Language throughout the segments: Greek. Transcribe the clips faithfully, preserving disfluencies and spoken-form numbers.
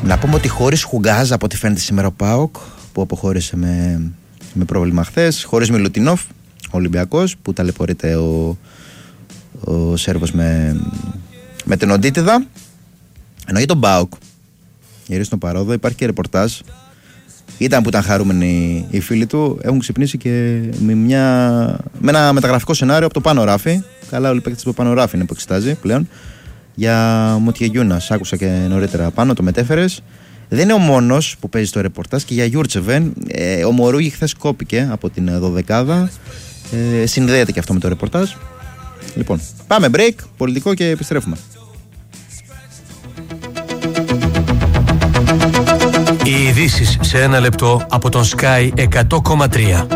Να πούμε ότι χωρίς Χουγκάζ από ό,τι φαίνεται σήμερα ο ΠΑΟΚ, που αποχώρησε με, με πρόβλημα χθες, χωρίς Μιλουτινόφ, ο Ολυμπιακός, που ταλαιπωρείται ο, ο Σέρβος με, με την οντίτιδα. Ενώ για τον ΠΑΟΚ, γυρίσει στον Παρόδο, υπάρχει και ρεπορτάζ. Ήταν που ήταν χαρούμενοι οι φίλοι του, έχουν ξυπνήσει και με, μια, με ένα μεταγραφικό σενάριο από το Πάνο Ράφι. Καλά, όλοι οι παίκτες του Πάνο Ράφι είναι που εξετάζει πλέον. Για Μοτιεγιούνας, άκουσα και νωρίτερα πάνω, το μετέφερες. Δεν είναι ο μόνος που παίζει στο ρεπορτάζ και για Γιούρτσεβεν. Ε, ο Μορούγι χθες κόπηκε από την δωδεκάδα. Ε, συνδέεται και αυτό με το ρεπορτάζ. Λοιπόν, πάμε break, πολιτικό και επιστρέφουμε. Οι ειδήσεις σε ένα λεπτό από τον Sky εκατό κόμμα τρία.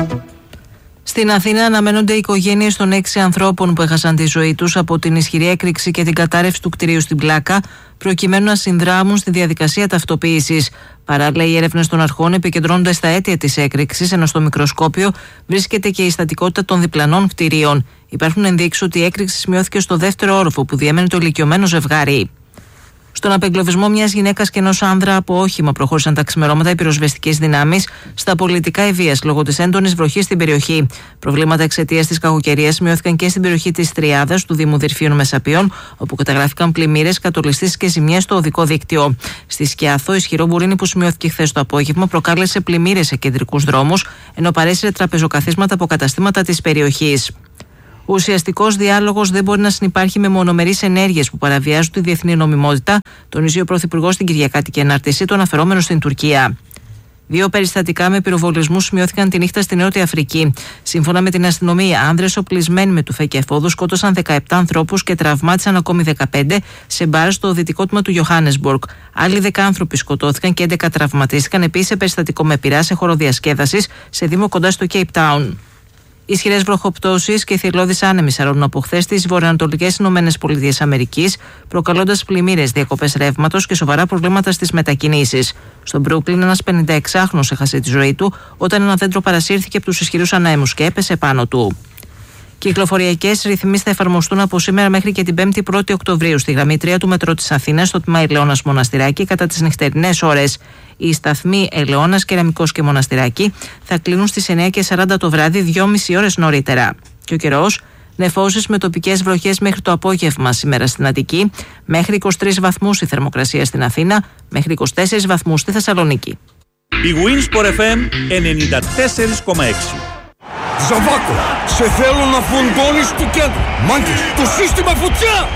Στην Αθήνα αναμένονται οι οικογένειες των έξι ανθρώπων που έχασαν τη ζωή τους από την ισχυρή έκρηξη και την κατάρρευση του κτηρίου στην Πλάκα, προκειμένου να συνδράμουν στη διαδικασία ταυτοποίησης. Παράλληλα, οι έρευνες των αρχών επικεντρώνονται στα αίτια της έκρηξης, ενώ στο μικροσκόπιο βρίσκεται και η στατικότητα των διπλανών κτηρίων. Υπάρχουν ενδείξεις ότι η έκρηξη σημειώθηκε στο δεύτερο όροφο που διέμενε το ηλικιωμένο ζευγάρι. Στον απεγκλωβισμό μιας γυναίκας και ενός άνδρα από όχημα προχώρησαν τα ξημερώματα οι πυροσβεστικές δυνάμεις στα πολιτικά ευείας λόγω της έντονης βροχής στην περιοχή. Προβλήματα εξαιτίας της κακοκαιρίας σημειώθηκαν και στην περιοχή της Τριάδας του Δήμου Δυρφίων Μεσαπίων, όπου καταγράφηκαν πλημμύρες, κατολιστήσεις και ζημιές στο οδικό δίκτυο. Στη Σκιάθο, ισχυρό μπουρίνι που σημειώθηκε χθες το απόγευμα προκάλεσε πλημμύρες σε κεντρικούς δρόμους, ενώ παρέσυρε τραπεζοκαθίσματα από καταστήματα της περιοχής. Ο ουσιαστικός διάλογος δεν μπορεί να συνυπάρχει με μονομερείς ενέργειες που παραβιάζουν τη διεθνή νομιμότητα, τονίζει ο Πρωθυπουργός στην Κυριακάτικη ανάρτησή του, αναφερόμενο στην Τουρκία. Δύο περιστατικά με πυροβολισμούς σημειώθηκαν τη νύχτα στη Νότια Αφρική. Σύμφωνα με την αστυνομία, άνδρες οπλισμένοι με τουφέκια και εφόδου σκότωσαν δεκαεπτά ανθρώπους και τραυμάτισαν ακόμη δεκαπέντε σε μπαρ στο δυτικό τμήμα του Johannesburg. Άλλοι δέκα άνθρωποι σκοτώθηκαν και έντεκα τραυματίστηκαν επίσης σε περιστατικό με πυρά σε χώρο διασκέδασης σε δήμο κοντά στο Cape Town. Ισχυρές βροχοπτώσεις και θηρλώδεις άνεμοι σαρώνουν από χθες στις βορειοανατολικές ΗΠΑ, προκαλώντας πλημμύρες, διακοπές ρεύματος και σοβαρά προβλήματα στις μετακινήσεις. Στον Μπρούκλιν, ένας πενηνταεξάχρονος έχασε τη ζωή του όταν ένα δέντρο παρασύρθηκε από τους ισχυρούς ανέμους και έπεσε πάνω του. Κυκλοφοριακές ρυθμίσεις θα εφαρμοστούν από σήμερα μέχρι και την πέμπτη πρώτη Οκτωβρίου στη γραμμή τρία του μετρό της Αθήνας, στο τμήμα Ελαιώνας Μοναστηράκι, κατά τις νυχτερινές ώρες. Οι σταθμοί Ελαιώνας, Κεραμικός και Μοναστηράκι θα κλείνουν στις εννιά και σαράντα το βράδυ, δυόμιση ώρες νωρίτερα. Και ο καιρός, νεφώσεις με τοπικές βροχές μέχρι το απόγευμα σήμερα στην Αττική, μέχρι είκοσι τρεις βαθμούς η θερμοκρασία στην Αθήνα, μέχρι είκοσι τέσσερις βαθμούς στη Θεσσαλονίκη. Η Winsport εφ εμ ενενήντα τέσσερα κόμμα έξι. Ζαβάκο, σε θέλω να φουντώνεις του κέντρου. Μάγκες, το σύστημα φωτιά!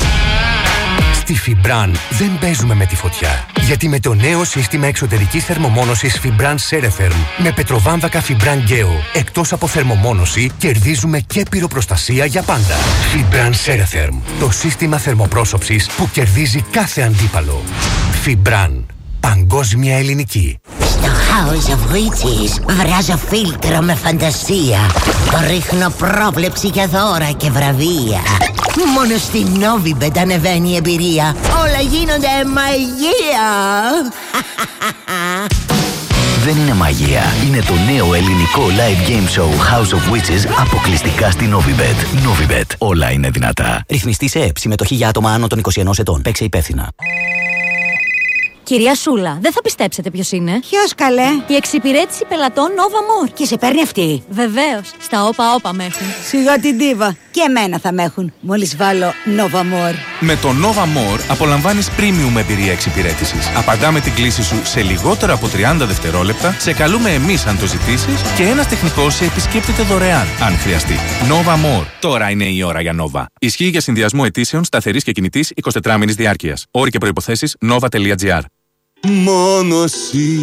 Στη Φιμπραν δεν παίζουμε με τη φωτιά. Γιατί με το νέο σύστημα εξωτερικής θερμομόνωσης Fibran Ceretherm με πετροβάμβακα Fibran Geo, εκτός από θερμομόνωση, κερδίζουμε και πυροπροστασία για πάντα. Fibran Ceretherm, το σύστημα θερμοπρόσωψης που κερδίζει κάθε αντίπαλο. Fibran, παγκόσμια ελληνική. Στο House of Witches βράζω φίλτρο με φαντασία. Ρίχνω πρόβλεψη για δώρα και βραβεία. Μόνο στη Novibet ανεβαίνει η εμπειρία. Όλα γίνονται μαγεία. Δεν είναι μαγεία. Είναι το νέο ελληνικό live game show House of Witches αποκλειστικά στη Novibet. Novibet. Όλα είναι δυνατά. Ρυθμιστή σε ΕΠ. Συμμετοχή για άτομα άνω των είκοσι ενός ετών. Παίξε υπεύθυνα. Κυρία Σούλα, δεν θα πιστέψετε ποιος είναι. Ποιος, καλέ? Η εξυπηρέτηση πελατών Nova More. Και σε παίρνει αυτή? Βεβαίως. Στα όπα όπα με έχουν. Σιγά την ντίβα. Και εμένα θα με έχουν. Μόλις βάλω Nova More. Με το Nova More απολαμβάνεις premium εμπειρία εξυπηρέτησης. Απαντάμε την κλήση σου σε λιγότερο από τριάντα δευτερόλεπτα, σε καλούμε εμείς αν το ζητήσεις και ένας τεχνικός σε επισκέπτεται δωρεάν αν χρειαστεί. Nova More. Τώρα είναι η ώρα για Nova. Ισχύει για συνδυασμό αιτήσεων σταθερής και κινητής εικοσιτετράμηνης διάρκειας. Όροι και προϋποθέσεις nova τελεία gr. Μόνο εσύ